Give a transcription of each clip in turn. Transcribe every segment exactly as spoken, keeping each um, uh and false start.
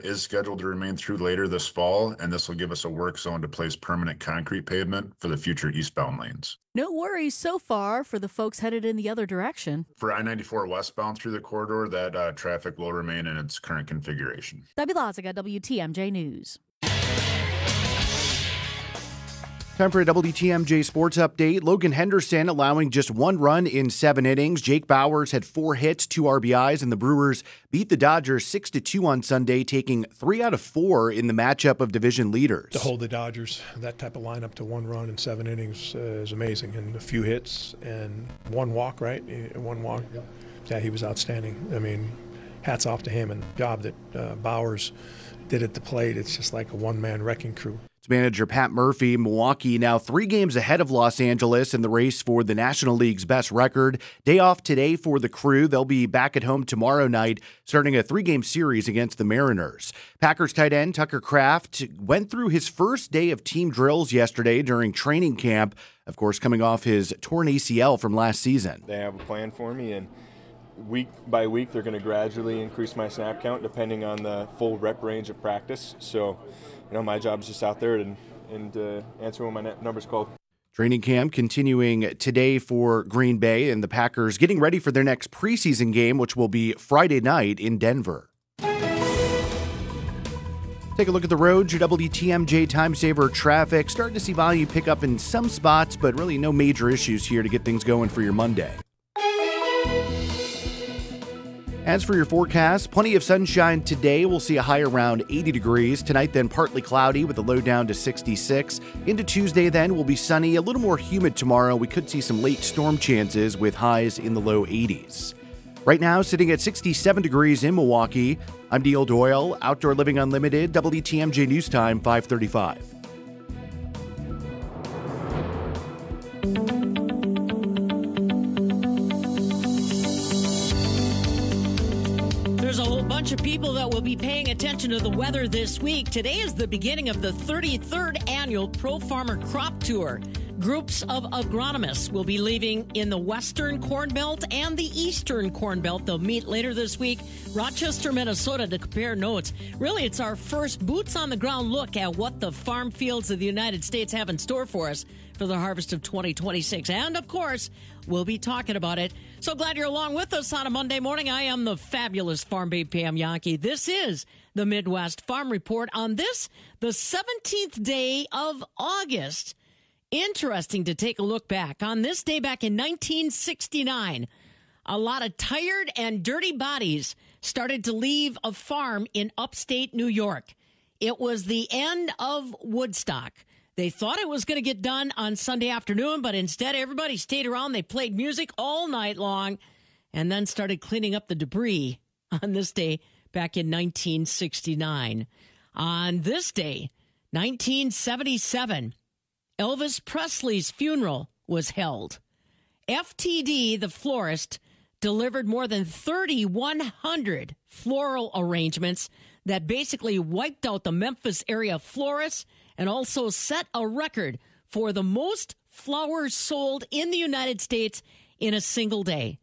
is scheduled to remain through later this fall, and this will give us a work zone to place permanent concrete pavement for the future eastbound lanes. No worries so far for the folks headed in the other direction. For I ninety-four westbound through the corridor, that uh, traffic will remain in its current configuration. Debbie Loziga, W T M J News. Time for a W T M J Sports Update. Logan Henderson allowing just one run in seven innings. Jake Bauers had four hits, two R B Is, and the Brewers beat the Dodgers six to two on Sunday, taking three out of four in the matchup of division leaders. To hold the Dodgers, that type of lineup to one run in seven innings uh, is amazing. And a few hits and one walk, right? One walk. Yeah, yeah he was outstanding. I mean, hats off to him and the job that uh, Bauers did at the plate. It's just like a one-man wrecking crew. It's manager Pat Murphy. Milwaukee now three games ahead of Los Angeles in the race for the National League's best record. Day off today for the Crew. They'll be back at home tomorrow night, starting a three-game series against the Mariners. Packers tight end Tucker Kraft went through his first day of team drills yesterday during training camp, of course, coming off his torn A C L from last season. They have a plan for me, and week by week they're going to gradually increase my snap count depending on the full rep range of practice. So, you know, my job is just out there and, and uh, answer when my number's called. Training camp continuing today for Green Bay, and the Packers getting ready for their next preseason game, which will be Friday night in Denver. Take a look at the roads. Your W T M J Time Saver traffic. Starting to see volume pick up in some spots, but really no major issues here to get things going for your Monday. As for your forecast, plenty of sunshine today. We'll see a high around eighty degrees. Tonight, then, partly cloudy with a low down to sixty-six. Into Tuesday, then, will be sunny. A little more humid tomorrow. We could see some late storm chances with highs in the low eighties. Right now, sitting at sixty-seven degrees in Milwaukee. I'm Neil Doyle, Outdoor Living Unlimited, W T M J News Time, five thirty-five. There's a whole bunch of people that will be paying attention to the weather this week. Today is the beginning of the thirty-third annual Pro Farmer Crop Tour. Groups of agronomists will be leaving in the Western Corn Belt and the Eastern Corn Belt. They'll meet later this week, Rochester, Minnesota, to compare notes. Really, it's our first boots-on-the-ground look at what the farm fields of the United States have in store for us for the harvest of twenty twenty-six. And, of course, we'll be talking about it. So glad you're along with us on a Monday morning. I am the fabulous Farm Babe Pam Yankee. This is the Midwest Farm Report on this, the seventeenth day of August. Interesting to take a look back. On this day back in nineteen sixty-nine, a lot of tired and dirty bodies started to leave a farm in upstate New York. It was the end of Woodstock. They thought it was going to get done on Sunday afternoon, but instead everybody stayed around. They played music all night long and then started cleaning up the debris on this day back in nineteen sixty-nine. On this day, nineteen seventy-seven, Elvis Presley's funeral was held. F T D, the florist, delivered more than thirty-one hundred floral arrangements that basically wiped out the Memphis area florists and also set a record for the most flowers sold in the United States in a single day.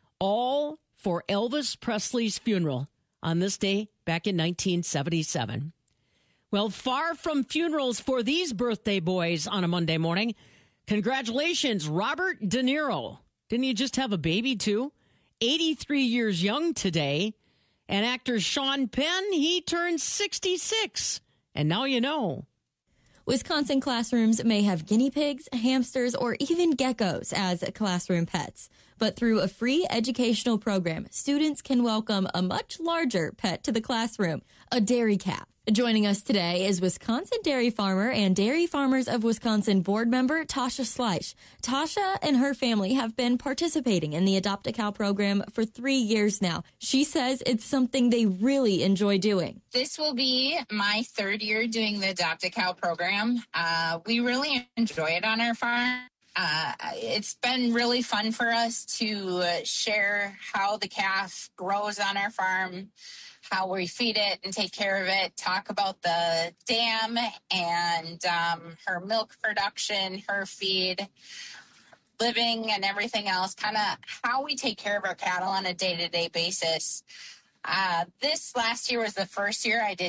All for Elvis Presley's funeral on this day back in nineteen seventy-seven. Well, far from funerals for these birthday boys on a Monday morning. Congratulations, Robert De Niro. Didn't you just have a baby, too? eighty-three years young today. And actor Sean Penn, he turned sixty-six. And now you know. Wisconsin classrooms may have guinea pigs, hamsters, or even geckos as classroom pets. But through a free educational program, students can welcome a much larger pet to the classroom, a dairy calf. Joining us today is Wisconsin dairy farmer and Dairy Farmers of Wisconsin board member Tasha Schleich. Tasha and her family have been participating in the Adopt-A-Cow program for three years now. She says it's something they really enjoy doing. This will be my third year doing the Adopt-A-Cow program. Uh, we really enjoy it on our farm. Uh, it's been really fun for us to share how the calf grows on our farm, how we feed it and take care of it, talk about the dam and um, her milk production, her feed, living and everything else, kind of how we take care of our cattle on a day-to-day basis. Uh, this last year was the first year I did